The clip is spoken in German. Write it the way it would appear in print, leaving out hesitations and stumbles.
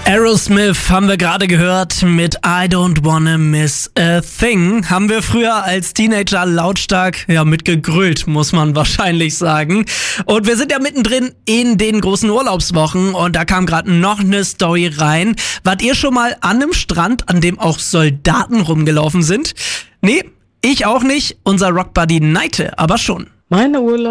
Aerosmith haben wir gerade gehört mit I Don't Wanna Miss a Thing. Haben wir früher als Teenager lautstark mitgegrölt, muss man wahrscheinlich sagen. Und wir sind ja mittendrin in den großen Urlaubswochen und da kam gerade noch eine Story rein. Wart ihr schon mal an einem Strand, an dem auch Soldaten rumgelaufen sind? Nee, ich auch nicht. Unser Rockbuddy Neite aber schon. Meine Urlaub